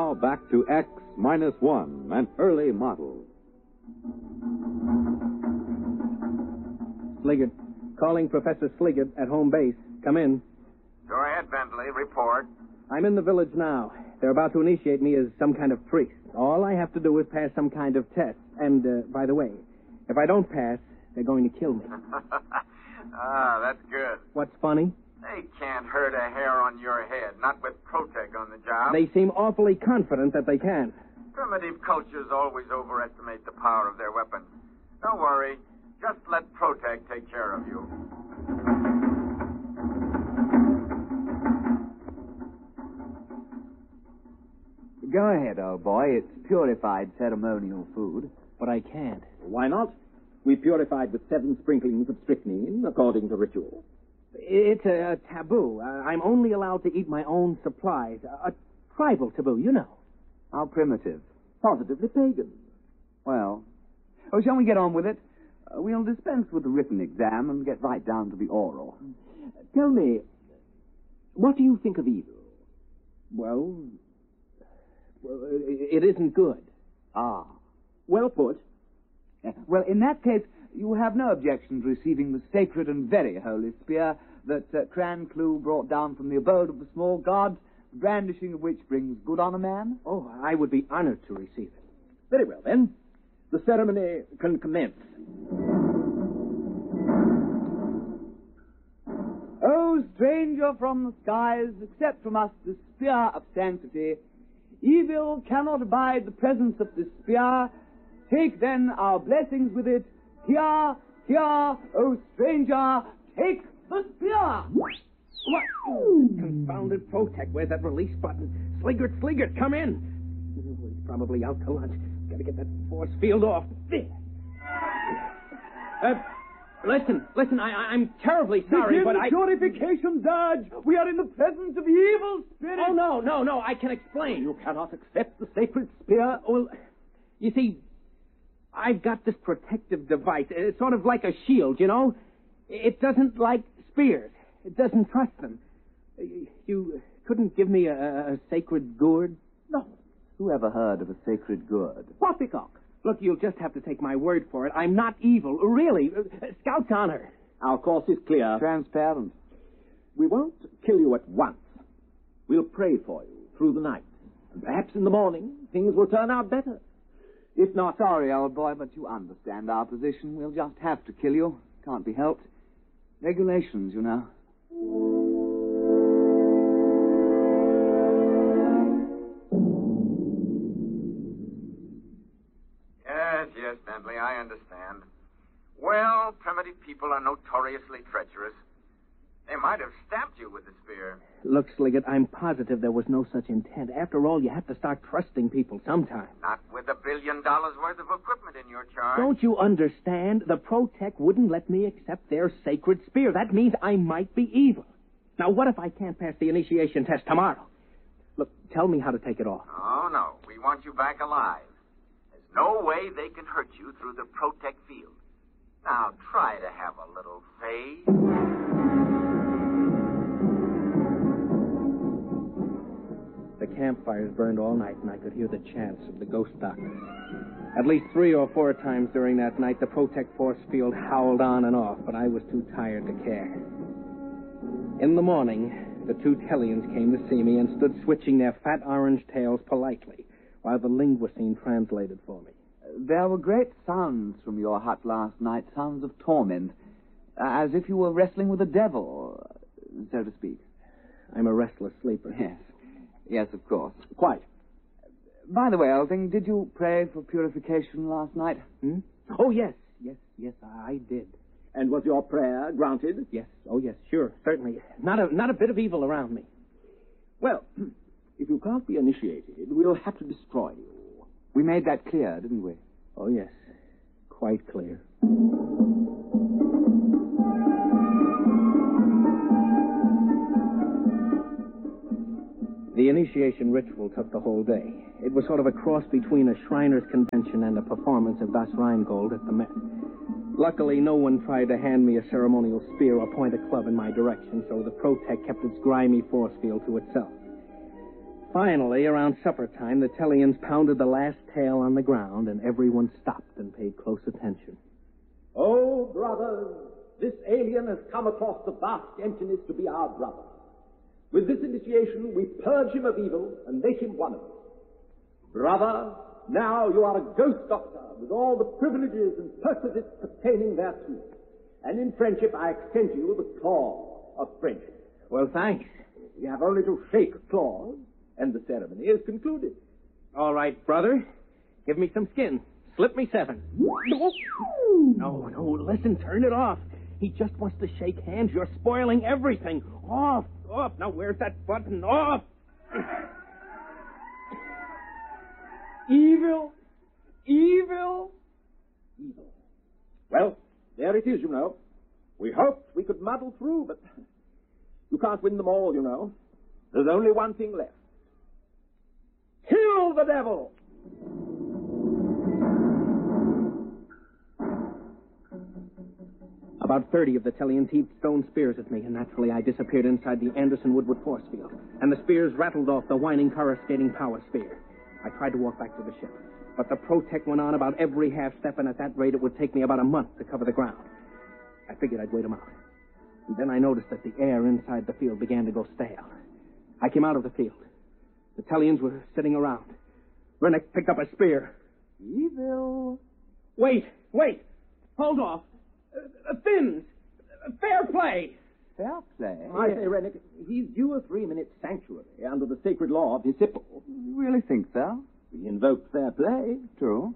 now back to X-1, an early model. Sliggett. Calling Professor Sliggett at home base. Come in. Go ahead, Bentley. Report. I'm in the village now. They're about to initiate me as some kind of priest. All I have to do is pass some kind of test. And, by the way, if I don't pass, they're going to kill me. That's good. What's funny? They can't hurt a hair on your head, not with Protec on the job. They seem awfully confident that they can. Primitive cultures always overestimate the power of their weapons. Don't worry. Just let Protec take care of you. Go ahead, old boy. It's purified ceremonial food. But I can't. Why not? We purified with 7 sprinklings of strychnine, according to ritual. It's a taboo. I'm only allowed to eat my own supplies. A tribal taboo, you know. How primitive. Positively pagan. Well, shall we get on with it? We'll dispense with the written exam and get right down to the oral. Tell me, what do you think of evil? Well, it isn't good. Ah. Well put. Well, in that case, you have no objection to receiving the sacred and very holy spear that Cran Clou brought down from the abode of the small gods, the brandishing of which brings good on a man? Oh, I would be honored to receive it. Very well, then. The ceremony can commence. O stranger from the skies, accept from us this spear of sanctity. Evil cannot abide the presence of this spear. Take then our blessings with it. Here, O stranger, take the spear. What? Confounded Protec. Where's that release button? Sliggert, come in. He's probably out to lunch. Gotta get that force field off. There. Listen, I'm terribly sorry, but I... Purification, Dodge. We are in the presence of evil spirits. Oh, no, I can explain. You cannot accept the sacred spear. Well, you see, I've got this protective device. It's sort of like a shield, you know? It doesn't like spears. It doesn't trust them. You couldn't give me a sacred gourd? No. Who ever heard of a sacred gourd? Poppycock. Look, you'll just have to take my word for it. I'm not evil. Really. Scout's honor. Our course is clear. Transparent. We won't kill you at once. We'll pray for you through the night. And perhaps in the morning, things will turn out better. If not... Sorry, old boy, but you understand our position. We'll just have to kill you. Can't be helped. Regulations, you know. Yes, Bentley, I understand. Well, primitive people are notoriously treacherous. They might have stabbed you with the spear. Look, Sliggett, I'm positive there was no such intent. After all, you have to start trusting people sometime. Not with $1 billion worth of equipment in your charge. Don't you understand? The Protec wouldn't let me accept their sacred spear. That means I might be evil. Now, what if I can't pass the initiation test tomorrow? Look, tell me how to take it off. Oh, no. We want you back alive. There's no way they can hurt you through the Protec field. Now, try to have a little faith. The campfires burned all night, and I could hear the chants of the ghost doctors. At least 3 or 4 times during that night, the Protec force field howled on and off, but I was too tired to care. In the morning, the 2 Tellians came to see me and stood switching their fat orange tails politely, while the linguisine translated for me. There were great sounds from your hut last night, sounds of torment, as if you were wrestling with the devil, so to speak. I'm a restless sleeper. Yes, of course. Quite. By the way, old thing, did you pray for purification last night? Oh, yes, I did. And was your prayer granted? Yes, oh, yes, sure, certainly. Not a bit of evil around me. Well, if you can't be initiated, we'll have to destroy you. We made that clear, didn't we? Oh, yes, quite clear. The initiation ritual took the whole day. It was sort of a cross between a Shriners' convention and a performance of Das Rheingold at the Met. Luckily, no one tried to hand me a ceremonial spear or point a club in my direction, so the Protec kept its grimy force field to itself. Finally, around supper time, the Tellians pounded the last tale on the ground, and everyone stopped and paid close attention. Oh, brothers, this alien has come across the vast emptiness to be our brother. With this initiation, we purge him of evil and make him one of us. Brother, now you are a ghost doctor with all the privileges and perquisites pertaining thereto. And in friendship, I extend to you the claw of friendship. Well, thanks. You have only to shake claws, and the ceremony is concluded. All right, brother. Give me some skin. Slip me 7. No, listen, turn it off. He just wants to shake hands. You're spoiling everything. Off. Now, where's that button? Off. Evil. Well, there it is, you know. We hoped we could muddle through, but you can't win them all, you know. There's only one thing left. Kill the devil! About 30 of the Tellians heaved stone spears at me, and naturally I disappeared inside the Anderson Woodward force field, and the spears rattled off the whining, coruscating power sphere. I tried to walk back to the ship, but the Protect went on about every half step, and at that rate it would take me about a month to cover the ground. I figured I'd wait him out. And then I noticed that the air inside the field began to go stale. I came out of the field. The Tellians were sitting around. Rennick picked up a spear. Evil. Wait! Hold off! Fins! Fair play! Fair play? I say, Rennick, he's due a 3-minute sanctuary under the sacred law of Hisipo. You really think so? We invoked fair play. True.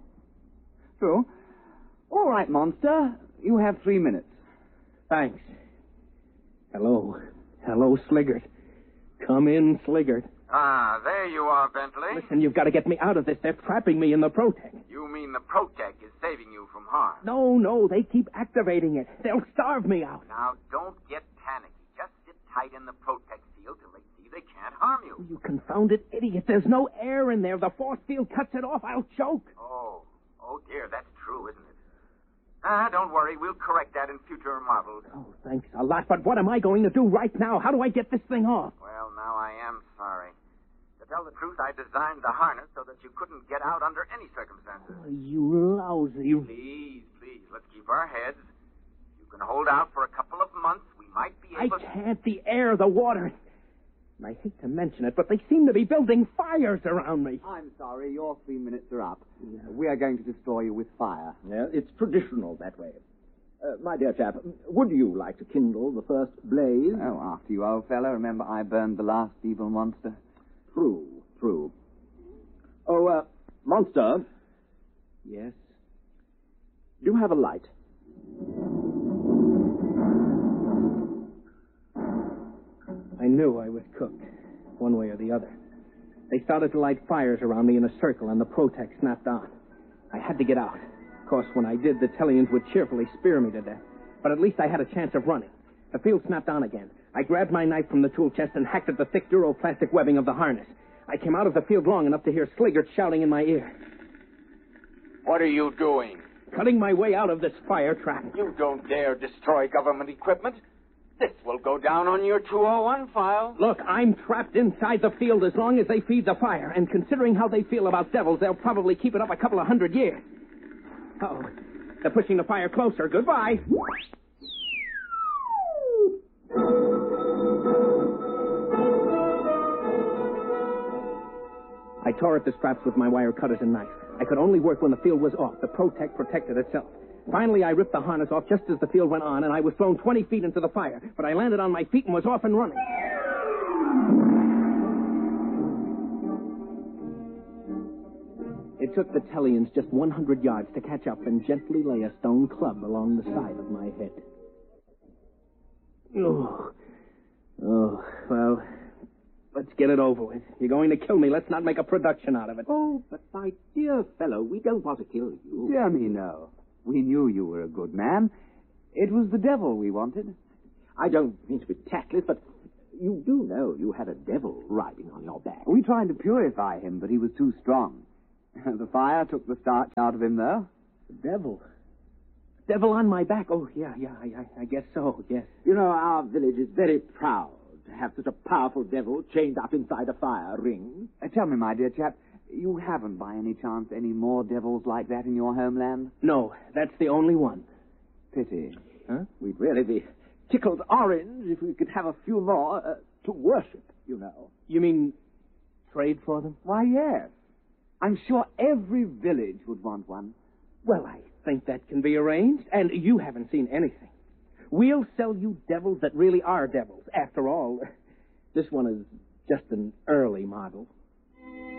All right, monster. You have 3 minutes. Thanks. Hello, Sliggert. Come in, Sliggert. Ah, there you are, Bentley. Listen, you've got to get me out of this. They're trapping me in the Protect. You mean the Protect is saving you from harm? No, they keep activating it. They'll starve me out. Now, don't get panicky. Just sit tight in the Protect field till they see they can't harm you. You confounded idiot. There's no air in there. The force field cuts it off. I'll choke. Oh dear, that's true, isn't it? Don't worry. We'll correct that in future models. Oh, thanks a lot. But what am I going to do right now? How do I get this thing off? Well, now I am sorry. To tell the truth, I designed the harness so that you couldn't get out under any circumstances. Oh, you lousy... Please, let's keep our heads. You can hold out for a couple of months. We might be able to... I can't. The air, the water... And I hate to mention it, but they seem to be building fires around me. I'm sorry. Your 3 minutes are up. We are going to destroy you with fire. Yeah, it's traditional that way. My dear chap, would you like to kindle the first blaze? Oh, after you, old fellow. Remember, I burned the last evil monster. True. Oh, monster. Yes? Do you have a light? I knew I was cooked, one way or the other. They started to light fires around me in a circle, and the Protect snapped on. I had to get out. Of course, when I did, the Tellians would cheerfully spear me to death. But at least I had a chance of running. The field snapped on again. I grabbed my knife from the tool chest and hacked at the thick duroplastic webbing of the harness. I came out of the field long enough to hear Sliggert shouting in my ear. What are you doing? Cutting my way out of this fire trap. You don't dare destroy government equipment. This will go down on your 201 file. Look, I'm trapped inside the field as long as they feed the fire, and considering how they feel about devils, they'll probably keep it up a couple of 100 years. Uh-oh. They're pushing the fire closer. Goodbye. I tore at the straps with my wire cutters and knife. I could only work when the field was off. The Protect protected itself. Finally, I ripped the harness off just as the field went on, and I was thrown 20 feet into the fire. But I landed on my feet and was off and running. It took the Tellians just 100 yards to catch up and gently lay a stone club along the side of my head. Well, let's get it over with. You're going to kill me. Let's not make a production out of it. Oh, but my dear fellow, we don't want to kill you. Dear me, no. We knew you were a good man. It was the devil we wanted. I don't mean to be tactless, but you do know you had a devil riding on your back. We tried to purify him, but he was too strong. The fire took the starch out of him, though. The devil? Devil on my back? Oh, yeah, I guess so, yes. You know, our village is very proud to have such a powerful devil chained up inside a fire ring. Tell me, my dear chap, you haven't by any chance any more devils like that in your homeland? No, that's the only one. Pity. Huh? We'd really be tickled orange if we could have a few more to worship, you know. You mean trade for them? Why, yes. I'm sure every village would want one. Well, I think that can be arranged, and you haven't seen anything. We'll sell you devils that really are devils. After all, this one is just an early model.